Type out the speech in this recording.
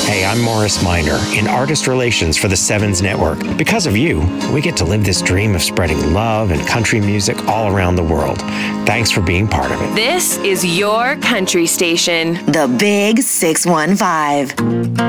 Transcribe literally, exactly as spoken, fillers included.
Hey, I'm Morris Minor in Artist Relations for the Sevens Network. Because of you, we get to live this dream of spreading love and country music all around the world. Thanks for being part of it. This is your country station. The Big six one five.